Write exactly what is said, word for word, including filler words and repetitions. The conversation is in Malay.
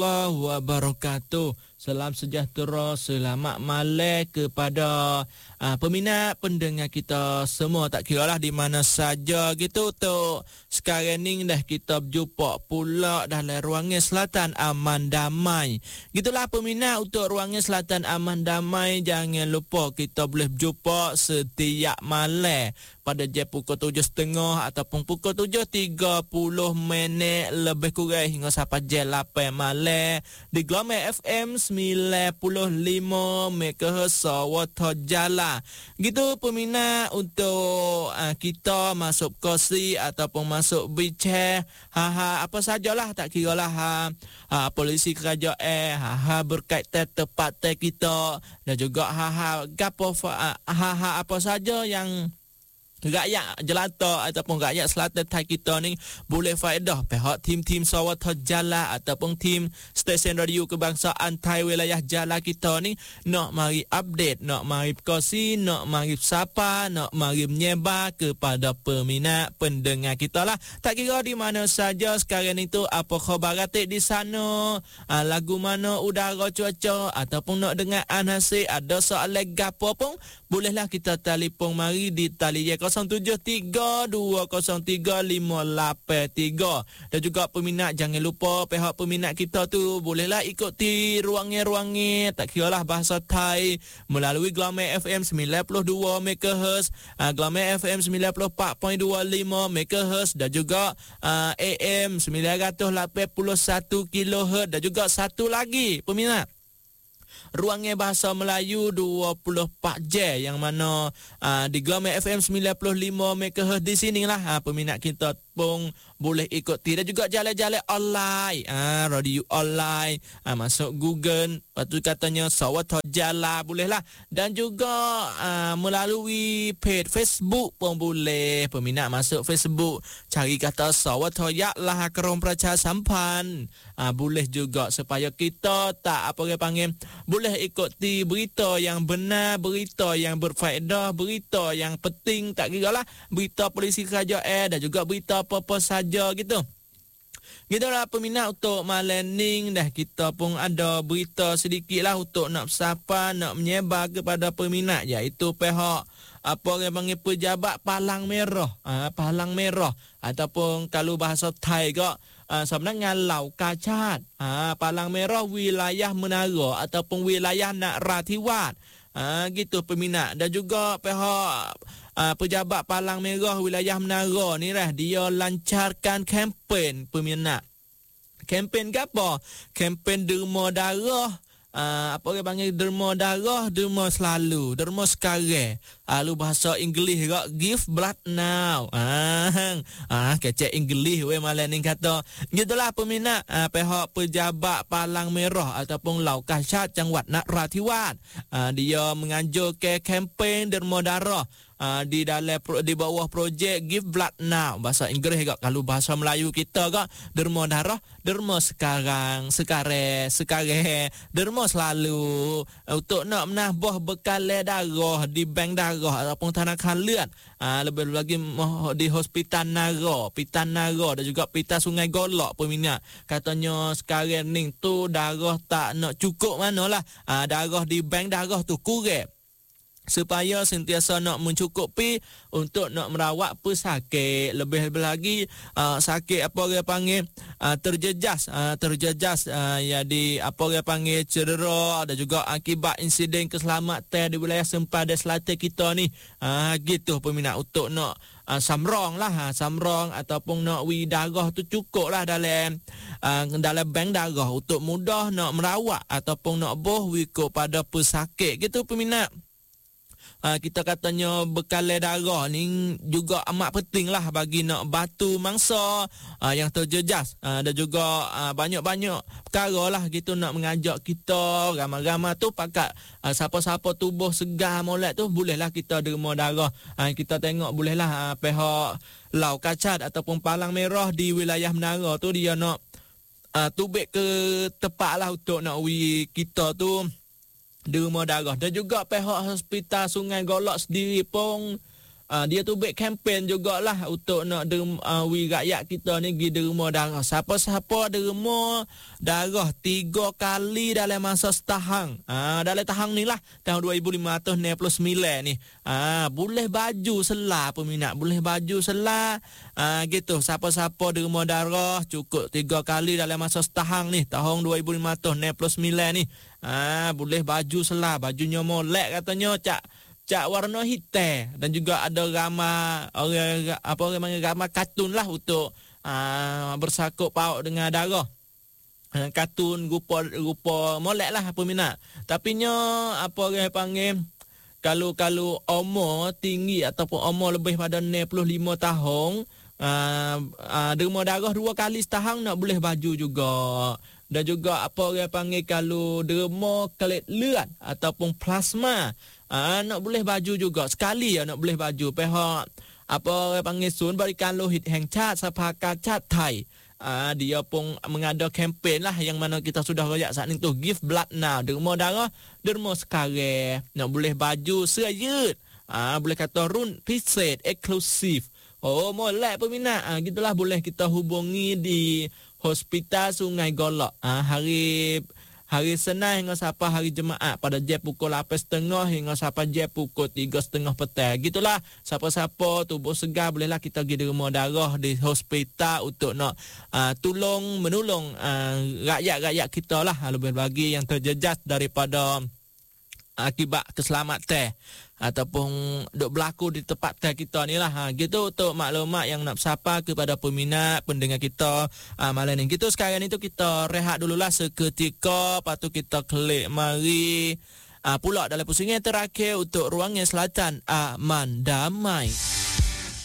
wabarakatuh. Salam sejahtera, selamat malam kepada uh, peminat pendengar kita semua, tak kiralah di mana saja gitu. Untuk sekarang ni dah kita berjumpa pula dalam ruangan Selatan Aman Damai. Gitulah peminat, untuk ruangan Selatan Aman Damai jangan lupa kita boleh berjumpa setiap malam pada jam pukul tujuh setengah ataupun pukul tujuh tiga puluh minit lebih kurang hingga sampai jam lapan malam di Gelombang F M sembilan puluh lima megahertz Sawata Jala. Gitu peminat, untuk uh, kita masuk kursi ataupun masuk bincang ha-ha apa sajalah, tak kiralah ha, ha polisi kerajaan, ha-ha berkaitan tempat kita dan juga ha-ha gapo ha-ha apa saja yang rakyat jelata ataupun rakyat selatan Thai kita ni boleh faedah pihak tim-tim Sawata Jala ataupun tim stesen radio kebangsaan Thai wilayah Jala kita ni nak mari update, nak mari berkongsi, nak mari sapa, nak mari menyebar kepada peminat pendengar kita lah. Tak kira di mana saja sekarang itu, apa khabar atik di sana, ah, lagu mana, udara, cuaca ataupun nak dengar anasi, ada soalan gapo pun bolehlah kita telefon mari di tali kosong tujuh tiga dua kosong tiga lima lapan tiga. Dan juga peminat jangan lupa, pihak peminat kita tu bolehlah ikuti ruangnya-ruangnya, tak kiralah bahasa Thai melalui Gelombang F M sembilan puluh dua megahertz, uh, Gelombang F M sembilan puluh empat perpuluhan dua lima megahertz dan juga uh, A M sembilan ratus lapan puluh satu kilohertz dan juga satu lagi peminat, ruangnya bahasa Melayu dua puluh empat jam yang mana uh, di Gelombang F M sembilan puluh lima megahertz di sinilah uh, peminat kita pun boleh ikuti. Dan juga jalan-jalan online, uh, radio online, uh, masuk Google, lepas tu katanya Sawata Jala bolehlah. Dan juga uh, melalui page Facebook pun boleh. Peminat masuk Facebook, cari kata Sawata Jala Kerom Praca Sampan, uh, boleh juga supaya kita tak apa dia panggil, boleh ikuti berita yang benar, berita yang berfaedah, berita yang penting, tak kira lah berita polisi kerajaan dan juga berita apa-apa saja gitu. Gitulah peminat, untuk malam ni dah kita pun ada berita sedikit lah untuk nak bersapa, nak menyebar kepada peminat, iaitu pihak apa orang panggil pejabat Palang Merah, ha, Palang Merah ataupun kalau bahasa Thai kak Uh, sebenarnya Lau Kacat, ha, Palang Merah wilayah Menara ataupun wilayah Narathiwat, ha, gitu peminat. Dan juga pihak uh, pejabat Palang Merah wilayah Menara ni lah, dia lancarkan kempen peminat. Kempen ke apa? Kempen derma darah. Uh, apa orang panggil derma darah, derma selalu, derma sekarang. Lalu bahasa Inggeris kak, give blood now. Ah, ah kecek Inggeris we malam ni kata. Gitulah peminat, uh, pihak pejabat Palang Merah ataupun Lau Kacat Janwat Narathiwat, uh, dia menganjurkan kempen derma darah Uh, di dalam pro, di bawah projek Give Blood Now, bahasa Inggeris kak. Kalau bahasa Melayu kita kak, derma darah, derma sekarang, sekarang, sekarang, derma selalu, untuk nak menambah bekal darah di bank darah ataupun tanakan ลือด, uh, lebih lagi di hospital Nara, Pita Nara dan juga Pita Sungai Golok peminat. Katanya sekarang ni tu darah tak nak cukup manalah, uh, darah di bank darah tu kurang, supaya sentiasa nak mencukupi untuk nak merawat pesakit. Lebih-lebih lagi uh, sakit apa dia panggil uh, terjejas, uh, terjejas uh, ya di apa dia panggil cedera dan juga akibat insiden keselamatan di wilayah sempadan selatan kita ni, uh, gitu peminat. Untuk nak uh, samrong lah, uh, samrong ataupun nak wi darah tu cukup lah dalam uh, dalam bank darah untuk mudah nak merawat ataupun nak boh wi kepada pesakit gitu peminat. Uh, kita katanya bekal darah ni juga amat penting lah bagi nak batu mangsa uh, yang terjejas, uh, dan juga uh, banyak-banyak perkara lah gitu nak mengajak kita ramai-ramai tu pakat uh, siapa-siapa tubuh segar molek tu bolehlah kita derma darah. Uh, kita tengok bolehlah uh, pihak Lau Kacat ataupun Palang Merah di wilayah Menara tu dia nak uh, tubik ke tepat lah untuk nak wi kita tu derma darah. Dan juga pihak hospital Sungai Golok sendiri pun Uh, dia tu buat kempen jugalah untuk nak derma, uh, wi rakyat kita ni pergi derma darah. Siapa-siapa derma darah tiga kali dalam masa setahun. Uh, dalam tahun ni lah, tahun dua ribu lima ratus enam puluh sembilan ni. Uh, boleh baju selah peminat, boleh baju selah. Uh, gitu, siapa-siapa derma darah cukup tiga kali dalam masa setahun ni, tahun dua ribu lima ratus enam puluh sembilan ni. Uh, boleh baju selah, bajunya molek katanya, cak Cak warna hitam, dan juga ada gambar orang apa orang panggil gambar kartun lah untuk uh, bersakut paut dengan darah. Uh, kartun rupa rupa molek lah peminat. Tapi nya apa orang panggil, kalau kalau umur tinggi ataupun umur lebih pada enam puluh lima tahun, uh, uh, derma darah dua kali setahun nak boleh baju juga. Dan juga apa orang panggil, kalau derma platelet ataupun plasma, Ah, nak boleh baju juga. Sekali ya nak boleh baju. Pihak apa orang panggil Sun Barikan Lohit Heng Chat Sapakat Chat Thai. Ah, dia pun mengada kempen lah yang mana kita sudah royak saat ni tu. Give blood now. Derma darah, derma sekarang. Nak boleh baju serayut. Ah, boleh kata run piset eksklusif. Oh, molek peminat. Ah, gitulah boleh kita hubungi di Hospital Sungai Golok. Ah, hari Hari Senin hingga sampai hari Jumaat pada jam pukul lapan tiga puluh hingga sampai jam pukul tiga tiga puluh petang. Gitulah, siapa-siapa tubuh segar bolehlah kita pergi derma darah di hospital untuk nak uh, tolong menolong uh, rakyat-rakyat kita lah, lebih bagi yang terjejas daripada akibat keselamatan ataupun duk berlaku di tempat kita ni lah. Ha, gitu untuk maklumat yang nak bersapa kepada peminat pendengar kita ha, malam ni. Gitu sekarang itu kita rehat dululah seketika, lepas tu kita klik mari ha, pula dalam pusingan terakhir untuk ruangan selatan aman damai.